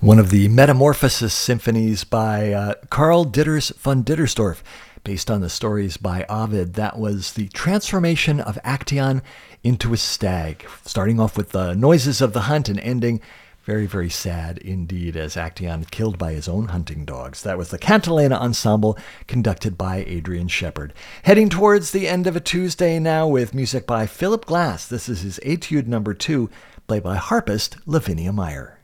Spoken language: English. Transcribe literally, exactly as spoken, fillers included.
One of the Metamorphosis symphonies by uh, Karl Ditters von Dittersdorf, based on the stories by Ovid. That was the transformation of Actaeon into a stag, starting off with the noises of the hunt and ending very, very sad indeed as Actaeon killed by his own hunting dogs. That was the Cantilena Ensemble, conducted by Adrian Shepard. Heading towards the end of a Tuesday now with music by Philip Glass. This is his Etude number two, played by harpist Lavinia Meyer.